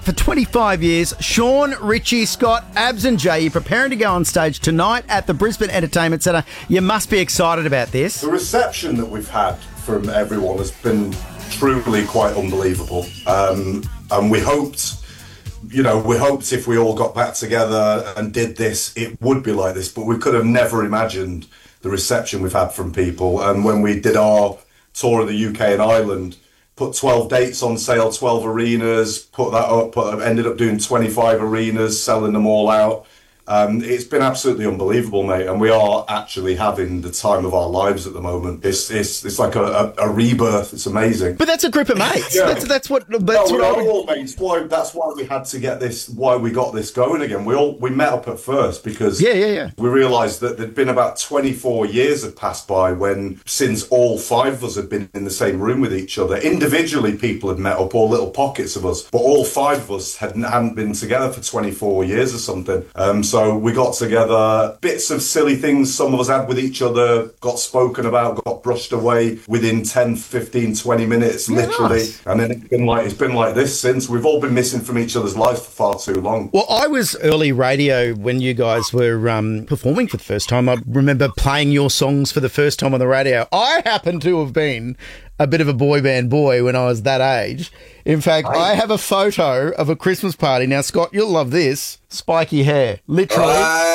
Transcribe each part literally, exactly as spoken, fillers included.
For twenty-five years, Sean, Richie, Scott, Abs and Jay, you're preparing to go on stage tonight at the Brisbane Entertainment Centre. You must be excited about this. The reception that we've had from everyone has been truly quite unbelievable. Um, and we hoped, you know, we hoped if we all got back together and did this, it would be like this. But we could have never imagined the reception we've had from people. And when we did our tour of the U K and Ireland, put twelve dates on sale, twelve arenas, put that up, put, ended up doing twenty-five arenas, selling them all out. Um, it's been absolutely unbelievable, mate, and we are actually having the time of our lives at the moment. It's it's it's like a, a, a rebirth. It's amazing. But that's a group of mates. yeah. That's that's what. That's no, what we I are would... all mates. Why? That's why we had to get this. Why we got this going again. We all we met up at first because yeah, yeah, yeah. we realised that there'd been about twenty-four years had passed by when since all five of us had been in the same room with each other. Individually, people had met up, or little pockets of us, but all five of us hadn't hadn't been together for twenty-four years or something. Um, so we got together. Bits of silly things some of us had with each other got spoken about, got brushed away within ten, fifteen, twenty minutes, yeah, literally. Nice. And then it's been like it's been like this since. We've all been missing from each other's lives for far too long. Well, I was early radio when you guys were um, performing for the first time. I remember playing your songs for the first time on the radio. I happen to have been a bit of a boy band boy when I was that age. In fact, I, I have a photo of a Christmas party. Now, Scott, you'll love this. Spiky hair. Literally.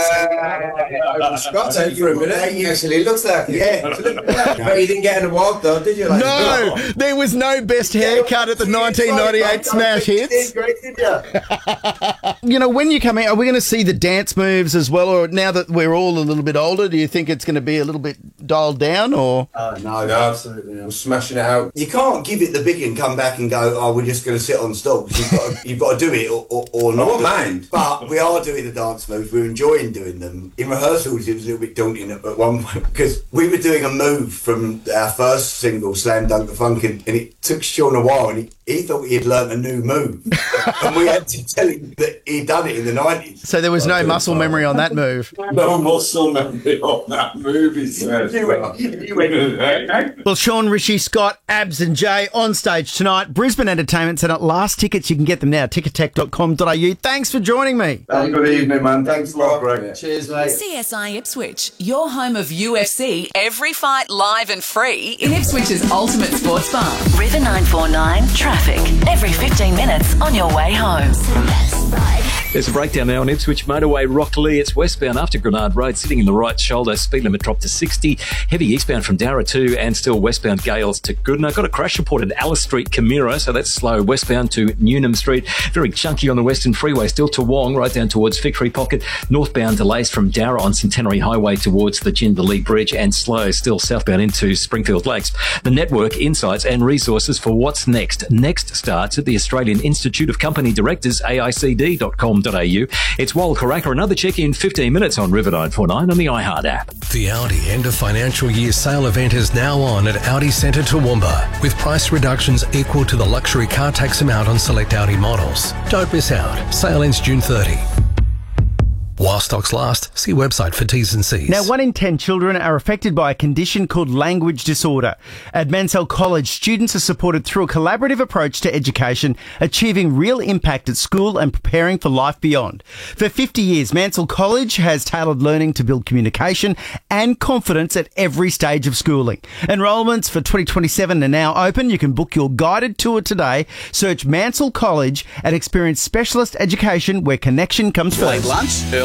Uh, Scott's out for a minute. He actually looks like it. Yeah. But you didn't get an award, though, did you? Like, no, no, there was no best haircut at the nineteen ninety-eight Smash Hits. Great, did you? You know, when you come out, are we going to see the dance moves as well? Or now that we're all a little bit older, do you think it's going to be a little bit dialed down? Or uh, no, no, absolutely. I'm smashing it out. You can't give it the big and come back and go, oh, we're just going to sit on stalks. You've got to, you've got to do it or, or, or not. I won't mind. But we are doing the dance moves. We're enjoying doing them. In rehearsals, it was a little bit daunting at one point because we were doing a move from our first single, Slam Dunk the Funk, and, and it took Sean a while, and he, he thought he had learnt a new move. And we had to tell him that he'd done it in the nineties. So there was no muscle memory on that move. No muscle memory on that move, he said. You went, you went. Well, Sean, Richie, Scott, Abs and Jay on stage tonight. Brisbane Entertainment Centre. Last tickets, you can get them now. ticketek dot com dot a u. Thanks for joining me. Have a good evening, man. Thanks a lot, Greg. Cheers, mate. C S I Ipswich, your home of U F C, every fight live and free in Ipswich's ultimate sports bar. River nine four nine, traffic, every fifteen minutes on your way home. There's a breakdown now on Ipswich Motorway, Rockley. It's westbound after Grenard Road, sitting in the right shoulder. Speed limit dropped to sixty. Heavy eastbound from Darra to and still westbound Gales to Goodna. Got a crash report at Alice Street, Camira, so that's slow. Westbound to Newnham Street. Very chunky on the Western Freeway, still to Wong, right down towards Victory Pocket. Northbound delays from Darra on Centenary Highway towards the Jindalee Bridge, and slow still southbound into Springfield Lakes. The network, insights and resources for what's next. Next starts at the Australian Institute of Company Directors, A I C D dot com dot a u. It's Wal Karaka. Another check in fifteen minutes on River nine four nine on the iHeart app. The Audi end of financial year sale event is now on at Audi Centre Toowoomba, with price reductions equal to the luxury car tax amount on select Audi models. Don't miss out. Sale ends June thirtieth. While stocks last, see website for T's and C's. Now, one in ten children are affected by a condition called language disorder. At Mansell College, students are supported through a collaborative approach to education, achieving real impact at school and preparing for life beyond. For fifty years, Mansell College has tailored learning to build communication and confidence at every stage of schooling. Enrolments for twenty twenty-seven are now open. You can book your guided tour today. Search Mansell College and experience specialist education where connection comes first. Late lunch,